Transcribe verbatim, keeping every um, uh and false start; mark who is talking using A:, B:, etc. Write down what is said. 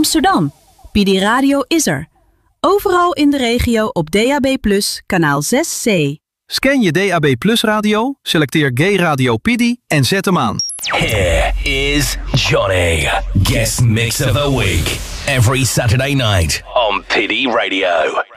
A: Amsterdam. P D Radio is er. Overal in de regio op D A B plus, kanaal zes C.
B: Scan je D A B plus radio, selecteer Gay Radio P D en zet hem aan.
C: Here is Johnny, guest mix of the week, every Saturday night on P D Radio.